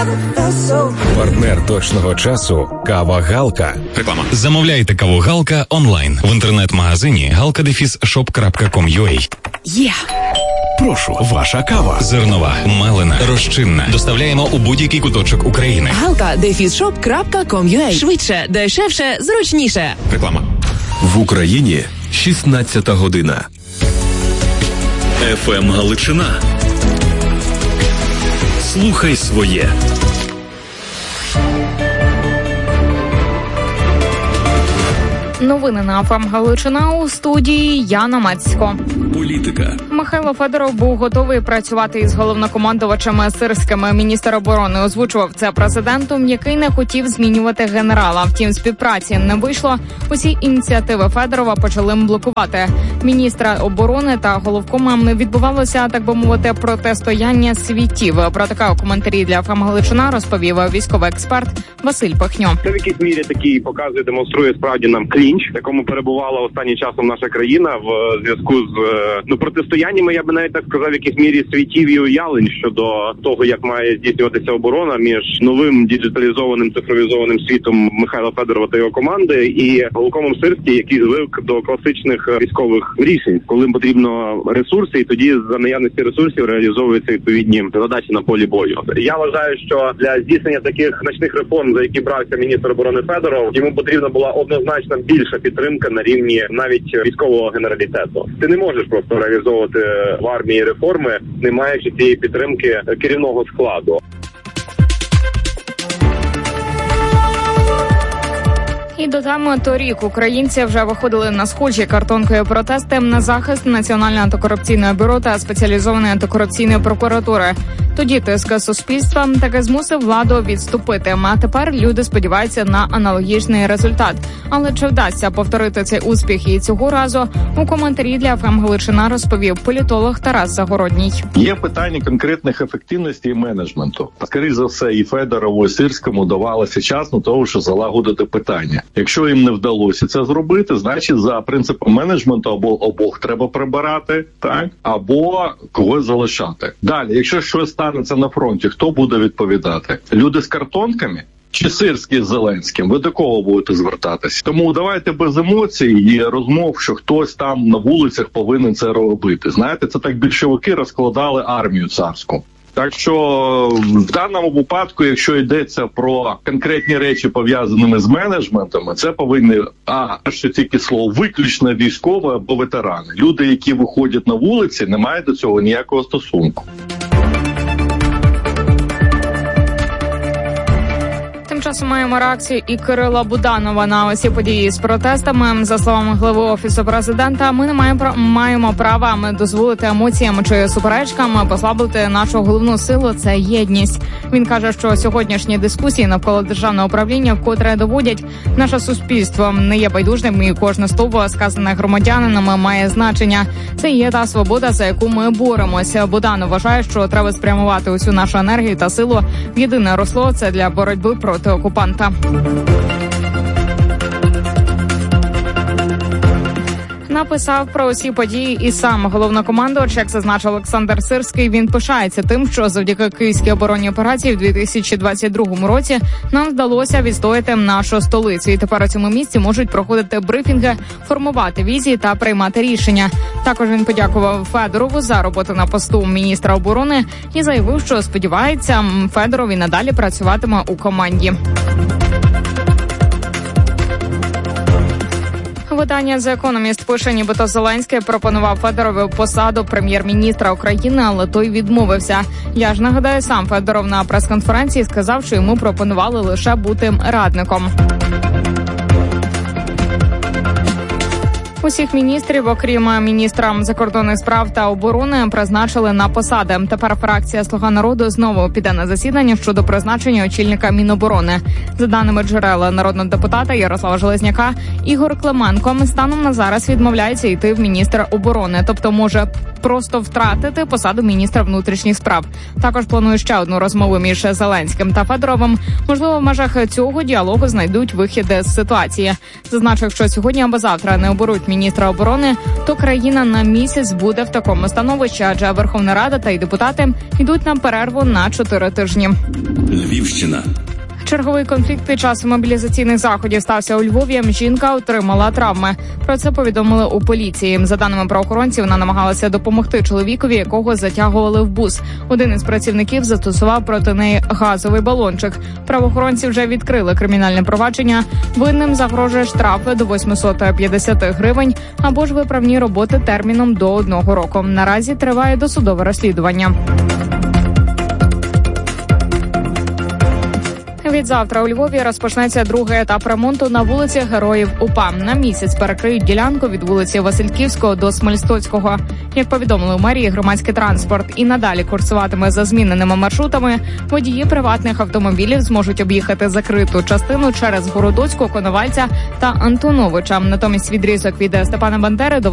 Партнер точного часу – кава Галка. Реклама. Замовляйте каву Галка онлайн в інтернет-магазині galka-shop.com.ua. Прошу, ваша кава. Зернова, мелена, розчинна. Доставляємо у будь-який куточок України. galka-shop.com.ua. Швидше, дешевше, зручніше. Реклама. В Україні 16 година. ФМ Галичина. Слухай своє. Новини на ФМ Галичина, у студії Яна Мацько. Політика. Михайло Федоров був готовий працювати із головнокомандувачами сирськими. Міністр оборони озвучував це президенту, який не хотів змінювати генерала. Втім, співпраці не вийшло. Усі ініціативи Федорова почали блокувати. Міністра оборони та головкома відбувалося, так би мовити, протистояння світів. Про таке у коментарі для ФМ Галичина розповів військовий експерт Василь Пихньо. Це в якійсь мірі такий показує, демонструє справді нам клінч, в якому перебувала останнім часом наша країна в зв'язку з протистояннями, я би навіть так сказав, в якійсь мірі світів і уявлень щодо того, як має здійснюватися оборона між новим діджиталізованим, цифровізованим світом Михайла Федорова та його команди і головкомом Сирський, який звик до класичних військових рішень, коли потрібно ресурси, і тоді за наявності ресурсів реалізовуються відповідні задачі на полі бою. Я вважаю, що для здійснення таких значних реформ, за які брався міністр оборони Федоров, йому потрібна була однозначно більша підтримка на рівні навіть військового генералітету. Ти не можеш просто реалізовувати в армії реформи, не маючи цієї підтримки керівного складу. І до теми торік українці вже виходили на схожі картонкою протести на захист Національного антикорупційного бюро та спеціалізованої антикорупційної прокуратури. Тоді тиск суспільства таки змусив владу відступити. А тепер люди сподіваються на аналогічний результат. Але чи вдасться повторити цей успіх і цього разу? У коментарі для ФМ Галичина розповів політолог Тарас Загородній. Є питання конкретних ефективності і менеджменту. Скоріше за все, і Федорову, і Сирському давалося час на того, що залагодити питання. Якщо їм не вдалося це зробити, значить за принципом менеджменту або обох треба прибирати, так, або когось залишати. Далі, якщо щось станеться на фронті, хто буде відповідати? Люди з картонками? Чи Сирський з Зеленським? Ви до кого будете звертатися? Тому давайте без емоцій і розмов, що хтось там на вулицях повинен це робити. Знаєте, це так більшовики розкладали армію царську. Так що в даному випадку, якщо йдеться про конкретні речі, пов'язаними з менеджментами, це повинні, що тільки слово, виключно військові або ветерани. Люди, які виходять на вулиці, не мають до цього ніякого стосунку. Тим часом маємо реакцію і Кирила Буданова на усі події з протестами. За словами глави Офісу президента, ми не маємо права дозволити емоціям чи суперечкам послабити нашу головну силу – це єдність. Він каже, що сьогоднішні дискусії навколо державного управління вкотре доводять, наше суспільство не є байдужним і кожне слово, сказане громадянинами, має значення. Це є та свобода, за яку ми боремося. Буданов вважає, що треба спрямувати усю нашу енергію та силу в єдине русло – це для боротьби проти окупанта. Написав про усі події і сам головнокомандувач, як зазначив Олександр Сирський. Він пишається тим, що завдяки київській оборонній операції в 2022 році нам вдалося відстояти нашу столицю. І тепер у цьому місці можуть проходити брифінги, формувати візії та приймати рішення. Також він подякував Федорову за роботу на посту міністра оборони і заявив, що сподівається, Федоров і надалі працюватиме у команді. Видання The Economist пише, нібито Зеленський пропонував Федорову посаду прем'єр-міністра України, але той відмовився. Я ж нагадаю, сам Федоров на прес-конференції сказав, що йому пропонували лише бути радником. Усіх міністрів, окрім міністра закордонних справ та оборони, призначили на посади. Тепер фракція «Слуга народу» знову піде на засідання щодо призначення очільника Міноборони. За даними джерела народного депутата Ярослава Железняка, Ігор Клименко станом на зараз відмовляється йти в міністра оборони, тобто може просто втратити посаду міністра внутрішніх справ. Також планує ще одну розмову між Зеленським та Федоровим. Можливо, в межах цього діалогу знайдуть вихід з ситуації. Зазначив, що сьогодні або завтра не оберуть міністра оборони, то країна на місяць буде в такому становищі, адже Верховна Рада та й депутати йдуть на перерву на 4 тижні. Львівщина. Черговий конфлікт під час мобілізаційних заходів стався у Львові. Жінка отримала травми. Про це повідомили у поліції. За даними правоохоронців, вона намагалася допомогти чоловікові, якого затягували в бус. Один із працівників застосував проти неї газовий балончик. Правоохоронці вже відкрили кримінальне провадження. Винним загрожує штраф до 850 гривень або ж виправні роботи терміном до 1 року. Наразі триває досудове розслідування. Відзавтра у Львові розпочнеться другий етап ремонту на вулиці Героїв УПА. На місяць перекриють ділянку від вулиці Васильківського до Смельстоцького. Як повідомили у мерії, громадський транспорт і надалі курсуватиме за зміненими маршрутами. Водії приватних автомобілів зможуть об'їхати закриту частину через Городоцьку, Коновальця та Антоновича. Натомість відрізок від Степана Бандери до